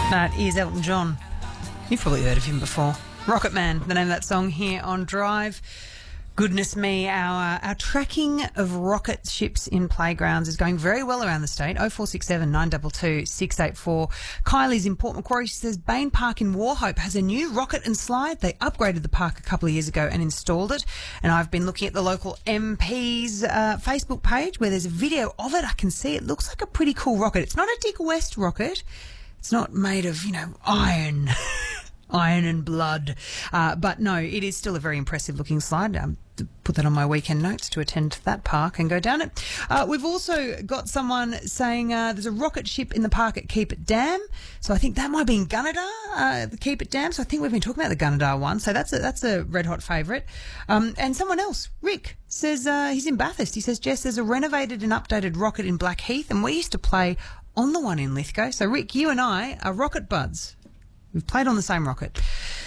That is Elton John. You've probably heard of him before. Rocket Man, the name of that song here on Drive. Goodness me, our tracking of rocket ships in playgrounds is going very well around the state. 0467 922 684. Kylie's in Port Macquarie. She says Bain Park in Warhope has a new rocket and slide. They upgraded the park a couple of years ago and installed it. And I've been looking at the local MP's Facebook page where there's a video of it. I can see it looks like a pretty cool rocket. It's not a Dick West rocket. It's not made of, iron. Iron and blood. But no, it is still a very impressive looking slide. Put that on my weekend notes to attend to that park and go down it. We've also got someone saying there's a rocket ship in the park at Keep It Dam. So I think that might be in Gunnedah, the Keep It Dam. So I think we've been talking about the Gunnedah one. So that's a red hot favourite. And someone else, Rick, says he's in Bathurst. He says, Jess, there's a renovated and updated rocket in Blackheath, and we used to play on the one in Lithgow. So Rick, you and I are rocket buds. We've played on the same rocket.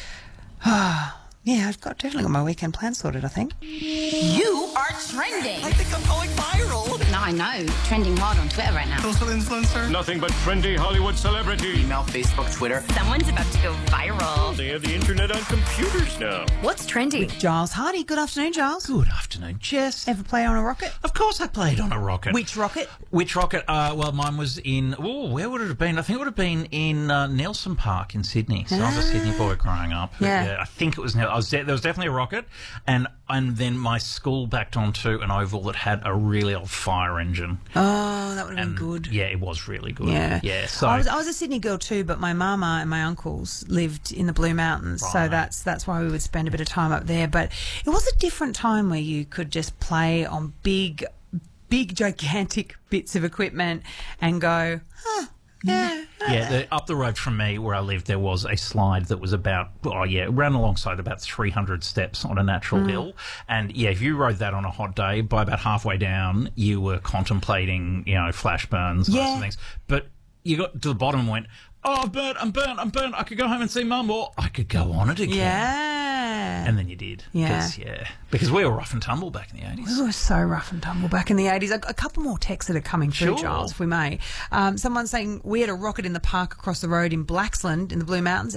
Yeah, I've definitely got my weekend plan sorted, I think. You are trending. I think I'm going viral. No, I know. Trending hard on Twitter right now. Social influencer. Nothing but trendy Hollywood celebrity. Email, Facebook, Twitter. Someone's about to go viral. They have the internet on computers now. What's trending? Giles Hardy. Good afternoon, Giles. Good afternoon, Jess. Ever play on a rocket? Of course I played on a rocket. Which rocket? Which rocket? Well, mine was in... where would it have been? I think it would have been in Nelson Park in Sydney. So I was a Sydney boy growing up. Yeah. I think it was... There was definitely a rocket, and then my school backed onto an oval that had a really old fire engine. Oh, that would have been good. Yeah, it was really good. Yeah. So I was a Sydney girl too, but my mama and my uncles lived in the Blue Mountains, so that's why we would spend a bit of time up there. But it was a different time where you could just play on big, gigantic bits of equipment and go, yeah. Up the road from me where I lived, there was a slide that was about, ran alongside about 300 steps on a natural hill. And, if you rode that on a hot day, by about halfway down, you were contemplating, flash burns and those things. But you got to the bottom and went, oh, I'm burnt. I could go home and see Mum, or I could go on it again. Yeah. And then you did. Yeah. Because we were rough and tumble back in the 80s. We were so rough and tumble back in the 80s. A couple more texts that are coming through, Sure. Giles, if we may. Someone's saying we had a rocket in the park across the road in Blaxland in the Blue Mountains.